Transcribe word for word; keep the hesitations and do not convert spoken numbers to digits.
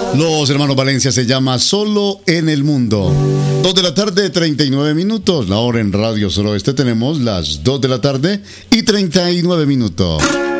Los hermanos Valencia se llama Solo en el Mundo. Dos de la tarde, treinta y nueve minutos. La hora en Radio Suroeste tenemos las dos de la tarde y treinta y nueve minutos.